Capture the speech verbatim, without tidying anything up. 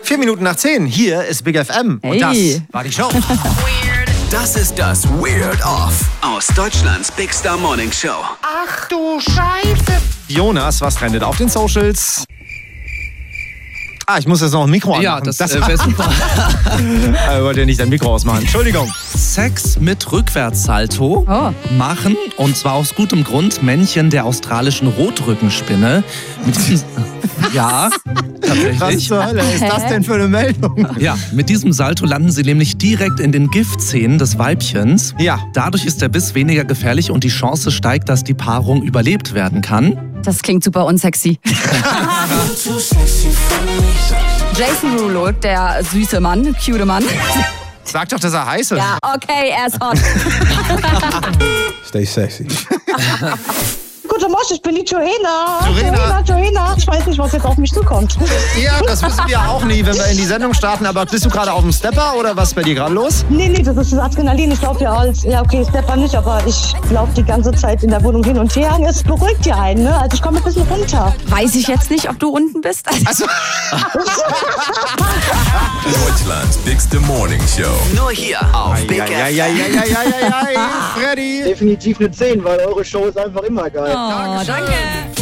Vier Minuten nach zehn, hier ist Big F M. Hey. Und das war die Show. Das ist das Weird Off aus Deutschlands Big Star Morning Show. Ach du Scheiße. Jonas, was trendet auf den Socials? Ah, ich muss jetzt noch ein Mikro anmachen. Ja, das, das äh, wäre super. Ich wollte ja nicht dein Mikro ausmachen. Entschuldigung. Sex mit Rückwärtssalto Oh. machen, und zwar aus gutem Grund, Männchen der australischen Rotrückenspinne. Mit diesem, ja, Was tatsächlich. zur Hölle ist das denn für eine Meldung? Ja, mit diesem Salto landen sie nämlich direkt in den Giftzähnen des Weibchens. Ja. Dadurch ist der Biss weniger gefährlich und die Chance steigt, dass die Paarung überlebt werden kann. Das klingt super unsexy. Jason Derulo, der süße Mann, cute Mann. Sag doch, dass er heiß ist. Ja, okay, er ist hot. Stay sexy. Guten Morgen, ich bin die Johanna. Johanna. Johanna, Johanna. Ich weiß nicht, was jetzt auf mich zukommt. Ja, das wissen wir auch nie, wenn wir in die Sendung starten. Aber bist du gerade auf dem Stepper oder was ist bei dir gerade los? Nee, nee, das ist das Adrenalin. Ich laufe ja als, ja okay, Stepper nicht, aber ich laufe die ganze Zeit in der Wohnung hin und her. Es beruhigt ja einen, ne? Also ich komme ein bisschen runter. Weiß ich jetzt nicht, ob du unten bist. Also, Deutschlands Big Star Morning Show. Nur hier auf Big ja, F ja, M. ja, ja, ja, ja, ja, ja, Freddy. Definitiv eine zehn, weil eure Show ist einfach immer geil. Oh, danke.